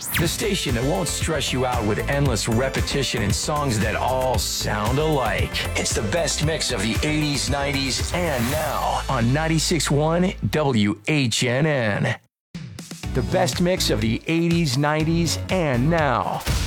The station that won't stress you out with endless repetition and songs that all sound alike. It's the best mix of the 80s, 90s, and now on 96.1 WHNN. The best mix of the 80s, 90s, and now